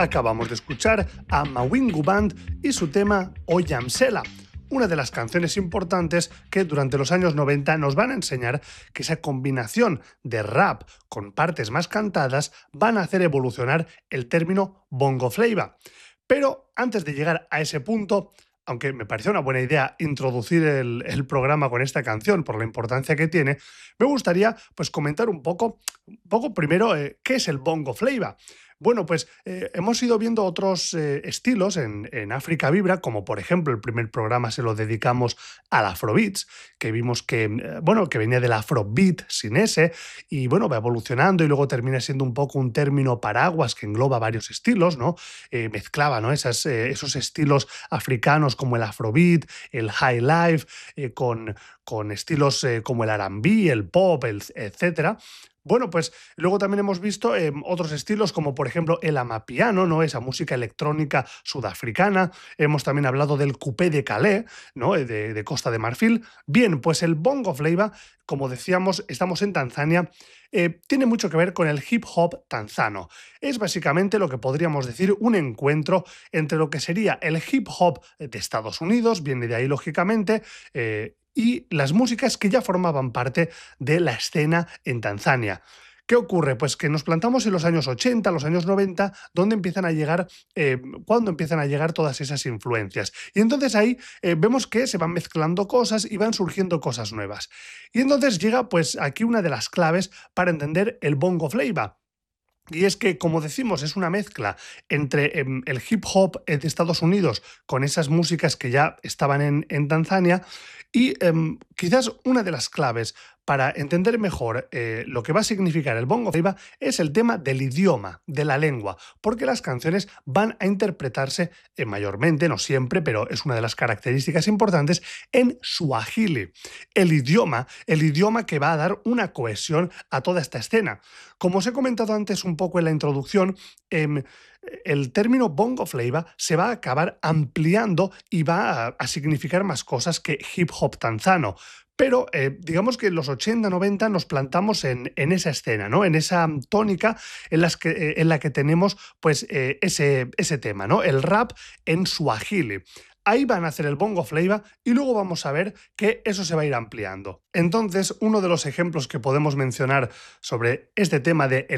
Acabamos de escuchar a Mawingu Band y su tema Oyamsela, una de las canciones importantes que durante los años 90 nos van a enseñar que esa combinación de rap con partes más cantadas van a hacer evolucionar el término bongo flava. Pero antes de llegar a ese punto, aunque me pareció una buena idea introducir el programa con esta canción por la importancia que tiene, me gustaría pues comentar un poco primero qué es el bongo flava. Bueno, pues hemos ido viendo otros estilos en África Vibra, como por ejemplo el primer programa se lo dedicamos al Afrobeats, que vimos que venía del Afrobeat sin S, y bueno, va evolucionando y luego termina siendo un poco un término paraguas que engloba varios estilos, ¿no? Mezclaba, ¿no? Esos estilos africanos como el Afrobeat, el High Life, con estilos como el R&B, el pop, etcétera. Bueno, pues luego también hemos visto otros estilos como por ejemplo el amapiano, ¿no? Esa música electrónica sudafricana. Hemos también hablado del coupé de Calais, ¿no? De Costa de Marfil. Bien, pues el bongo flava, como decíamos, estamos en Tanzania, tiene mucho que ver con el hip hop tanzano. Es básicamente lo que podríamos decir un encuentro entre lo que sería el hip hop de Estados Unidos, viene de ahí lógicamente, y las músicas que ya formaban parte de la escena en Tanzania. ¿Qué ocurre? Pues que nos plantamos en los años 80, los años 90, donde empiezan a llegar, cuando empiezan a llegar todas esas influencias. Y entonces ahí vemos que se van mezclando cosas y van surgiendo cosas nuevas. Y entonces llega pues aquí una de las claves para entender el bongo flava. Y es que, como decimos, es una mezcla entre el hip hop de Estados Unidos con esas músicas que ya estaban en Tanzania y quizás una de las claves para entender mejor lo que va a significar el bongo flava es el tema del idioma, de la lengua, porque las canciones van a interpretarse mayormente, no siempre, pero es una de las características importantes, en suajili, el idioma que va a dar una cohesión a toda esta escena. Como os he comentado antes un poco en la introducción, el término bongo flava se va a acabar ampliando y va a significar más cosas que hip hop tanzano. Pero digamos que en los 80-90 nos plantamos en esa escena, ¿no? En esa tónica en la que tenemos pues, ese tema, ¿no? El rap en suajili. Ahí van a hacer el bongo flava y luego vamos a ver que eso se va a ir ampliando. Entonces, uno de los ejemplos que podemos mencionar sobre este tema de